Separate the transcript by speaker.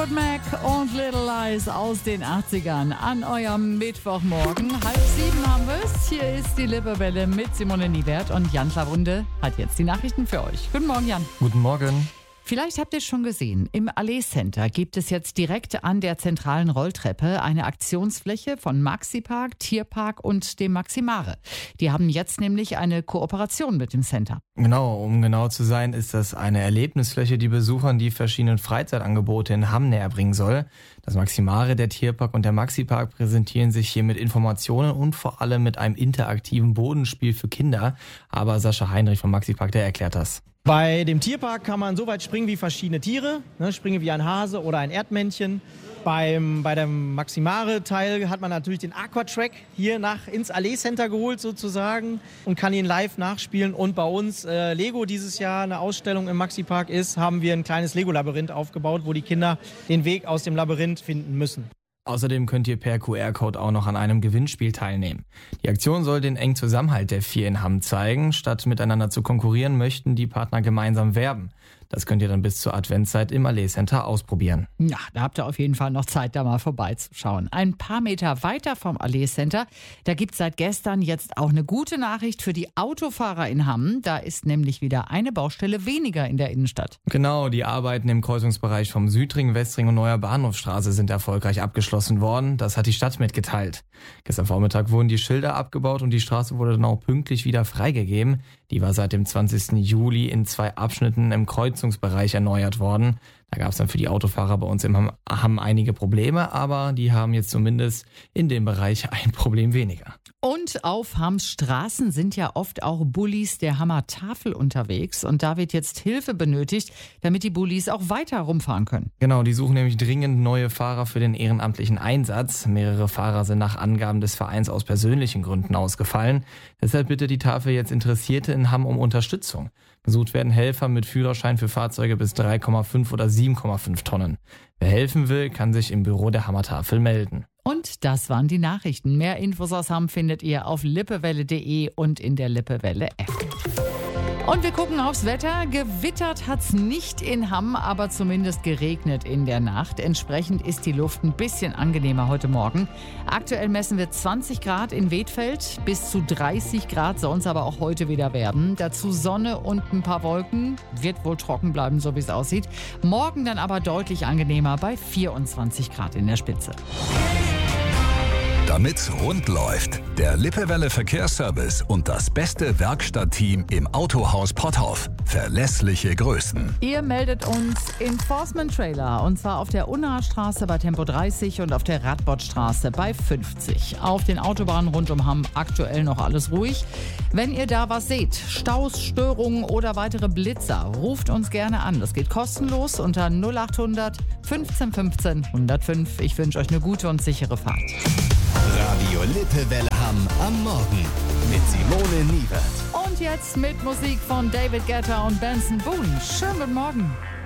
Speaker 1: Mac und Little Lies aus den 80ern an eurem Mittwochmorgen. 6:30 haben wir es. Hier ist die Lippewelle mit Simone Niewert und Jan Klawunde hat jetzt die Nachrichten für euch. Guten Morgen, Jan.
Speaker 2: Guten Morgen.
Speaker 1: Vielleicht habt ihr es schon gesehen, im Allee Center gibt es jetzt direkt an der zentralen Rolltreppe eine Aktionsfläche von Maxipark, Tierpark und dem Maximare. Die haben jetzt nämlich eine Kooperation mit dem Center.
Speaker 2: Genau, um genau zu sein, ist das eine Erlebnisfläche, die Besuchern die verschiedenen Freizeitangebote in Hamm näher bringen soll. Das Maximare, der Tierpark und der Maxipark präsentieren sich hier mit Informationen und vor allem mit einem interaktiven Bodenspiel für Kinder. Aber Sascha Heinrich vom Maxipark, der erklärt das.
Speaker 3: Bei dem Tierpark kann man so weit springen wie verschiedene Tiere, springen wie ein Hase oder ein Erdmännchen. Bei dem Maximare-Teil hat man natürlich den Aquatrack hier ins Allee Center geholt sozusagen und kann ihn live nachspielen. Und bei uns Lego dieses Jahr eine Ausstellung im Maxipark ist, haben wir ein kleines Lego-Labyrinth aufgebaut, wo die Kinder den Weg aus dem Labyrinth finden müssen.
Speaker 2: Außerdem könnt ihr per QR-Code auch noch an einem Gewinnspiel teilnehmen. Die Aktion soll den engen Zusammenhalt der 4 in Hamm zeigen. Statt miteinander zu konkurrieren, möchten die Partner gemeinsam werben. Das könnt ihr dann bis zur Adventszeit im Allee Center ausprobieren.
Speaker 1: Ja, da habt ihr auf jeden Fall noch Zeit, da mal vorbeizuschauen. Ein paar Meter weiter vom Allee Center, da gibt es seit gestern jetzt auch eine gute Nachricht für die Autofahrer in Hamm. Da ist nämlich wieder eine Baustelle weniger in der Innenstadt.
Speaker 2: Genau, die Arbeiten im Kreuzungsbereich vom Südring, Westring und Neuer Bahnhofstraße sind erfolgreich abgeschlossen worden. Das hat die Stadt mitgeteilt. Gestern Vormittag wurden die Schilder abgebaut und die Straße wurde dann auch pünktlich wieder freigegeben. Die war seit dem 20. Juli in 2 Abschnitten im Kreuzungsbereich erneuert worden. Da gab es dann für die Autofahrer bei uns im Hamm einige Probleme, aber die haben jetzt zumindest in dem Bereich ein Problem weniger.
Speaker 1: Und auf Hamms Straßen sind ja oft auch Bullis der Hammer Tafel unterwegs und da wird jetzt Hilfe benötigt, damit die Bullis auch weiter rumfahren können.
Speaker 2: Genau, die suchen nämlich dringend neue Fahrer für den ehrenamtlichen Einsatz. Mehrere Fahrer sind nach Angaben des Vereins aus persönlichen Gründen ausgefallen. Deshalb bittet die Tafel jetzt Interessierte in Hamm um Unterstützung. Gesucht werden Helfer mit Führerschein für Fahrzeuge bis 3,5 oder 7,5 Tonnen. Wer helfen will, kann sich im Büro der Hammertafel melden.
Speaker 1: Und das waren die Nachrichten. Mehr Infos aus Hamm findet ihr auf lippewelle.de und in der Lippewelle-App. Und wir gucken aufs Wetter. Gewittert hat's nicht in Hamm, aber zumindest geregnet in der Nacht. Entsprechend ist die Luft ein bisschen angenehmer heute Morgen. Aktuell messen wir 20 Grad in Wedfeld, bis zu 30 Grad soll es aber auch heute wieder werden. Dazu Sonne und ein paar Wolken. Wird wohl trocken bleiben, so wie es aussieht. Morgen dann aber deutlich angenehmer bei 24 Grad in der Spitze.
Speaker 4: Damit's rund läuft, der Lippewelle Verkehrsservice und das beste Werkstattteam im Autohaus Potthoff. Verlässliche Größen.
Speaker 1: Ihr meldet uns Enforcement Trailer und zwar auf der Unnaher Straße bei Tempo 30 und auf der Radbottstraße bei 50. Auf den Autobahnen rund um Hamm aktuell noch alles ruhig. Wenn ihr da was seht, Staus, Störungen oder weitere Blitzer, ruft uns gerne an. Das geht kostenlos unter 0800 15 15 105. Ich wünsche euch eine gute und sichere Fahrt.
Speaker 5: Radio Lippewelle Hamm am Morgen mit Simone Niewert.
Speaker 1: Und jetzt mit Musik von David Guetta und Benson Boone. Schönen guten Morgen.